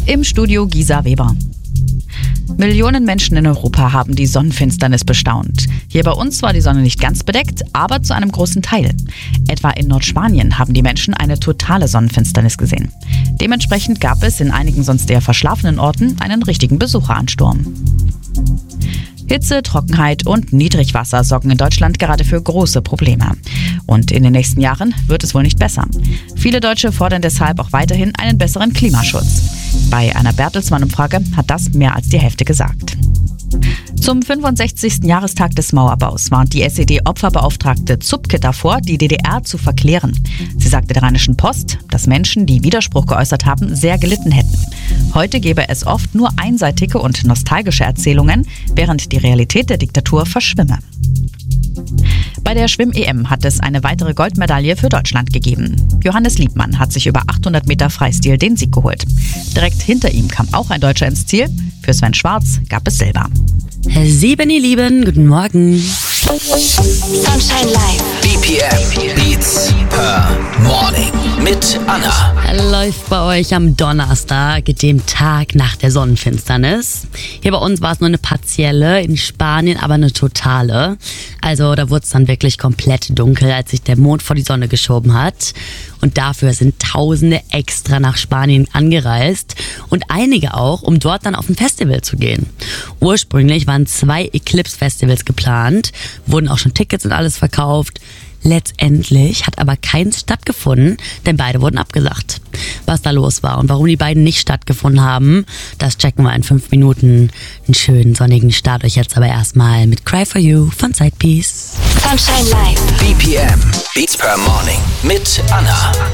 Im Studio Gisa Weber. Millionen Menschen in Europa haben die Sonnenfinsternis bestaunt. Hier bei uns war die Sonne nicht ganz bedeckt, aber zu einem großen Teil. Etwa in Nordspanien haben die Menschen eine totale Sonnenfinsternis gesehen. Dementsprechend gab es in einigen sonst eher verschlafenen Orten einen richtigen Besucheransturm. Hitze, Trockenheit und Niedrigwasser sorgen in Deutschland gerade für große Probleme. Und in den nächsten Jahren wird es wohl nicht besser. Viele Deutsche fordern deshalb auch weiterhin einen besseren Klimaschutz. Bei einer Bertelsmann-Umfrage hat das mehr als die Hälfte gesagt. Zum 65. Jahrestag des Mauerbaus warnt die SED-Opferbeauftragte Zupke davor, die DDR zu verklären. Sie sagte der Rheinischen Post, dass Menschen, die Widerspruch geäußert haben, sehr gelitten hätten. Heute gebe es oft nur einseitige und nostalgische Erzählungen, während die Realität der Diktatur verschwimme. Bei der Schwimm-EM hat es eine weitere Goldmedaille für Deutschland gegeben. Johannes Liebmann hat sich über 800 Meter Freistil den Sieg geholt. Direkt hinter ihm kam auch ein Deutscher ins Ziel. Für Sven Schwarz gab es Silber. Sieben, ihr Lieben, guten Morgen. Sunshine Live. BPM Beats per Morning mit Anna. Läuft bei euch am Donnerstag, dem Tag nach der Sonnenfinsternis. Hier bei uns war es nur eine partielle, in Spanien aber eine totale. Also da wurde es dann wirklich komplett dunkel, als sich der Mond vor die Sonne geschoben hat. Und dafür sind Tausende extra nach Spanien angereist und einige auch, um dort dann auf ein Festival zu gehen. Ursprünglich waren 2 Eclipse-Festivals geplant, wurden auch schon Tickets und alles verkauft. Letztendlich hat aber keins stattgefunden, denn beide wurden abgesagt. Was da los war und warum die beiden nicht stattgefunden haben, das checken wir in 5 Minuten. Einen schönen sonnigen Start euch jetzt aber erstmal mit Cry For You von Sidepiece. Sunshine Live. BPM Beats per Morning mit Anna.